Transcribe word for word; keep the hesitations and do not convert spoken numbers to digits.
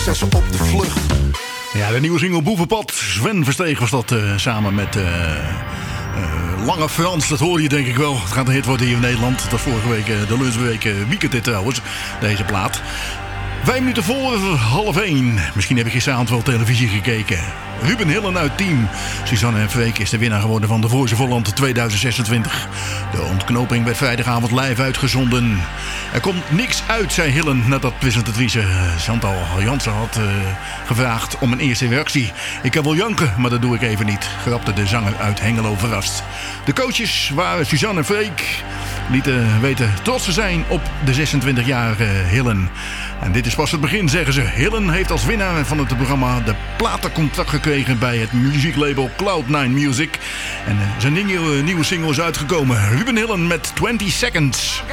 prinsessen op de vlucht. Ja, de nieuwe single Boevenpad. Sven Versteeg was dat uh, samen met uh, uh, Lange Frans. Dat hoor je denk ik wel. Het gaat een hit worden hier in Nederland. Dat was vorige week uh, de lunchweek uh, weekend dit trouwens. Deze plaat. Vijf minuten voor half één. Misschien heb ik gisteravond wel televisie gekeken. Ruben Hillen uit team. Suzanne en Freek is de winnaar geworden van de Voice of Holland tweeduizend zesentwintig. De ontknoping werd vrijdagavond live uitgezonden. Er komt niks uit, zei Hillen nadat presentatrice Chantal Jansen had uh, gevraagd om een eerste reactie. Ik kan wel janken, maar dat doe ik even niet, grapte de zanger uit Hengelo verrast. De coaches waren Suzanne en Freek. Lieten weten trots te zijn op de zesentwintigjarige Hillen. En dit is pas het begin, zeggen ze. Hillen heeft als winnaar van het programma de platencontract gekregen bij het muzieklabel Cloud nine Music. En zijn nieuwe, nieuwe single is uitgekomen. Ruben Hillen met twenty seconds.